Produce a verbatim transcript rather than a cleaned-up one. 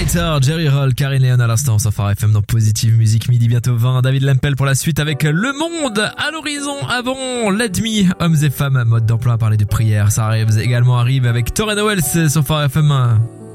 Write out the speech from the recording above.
Creator, Jerry Roll, Karine Léon à l'instant sur Phare F M dans Positive Musique, midi bientôt vingt. David Lempel pour la suite avec Le Monde à l'horizon. Avant, Let Me, hommes et femmes, mode d'emploi à parler de prière. Ça arrive également arrive avec Torren Wells sur Phare F M.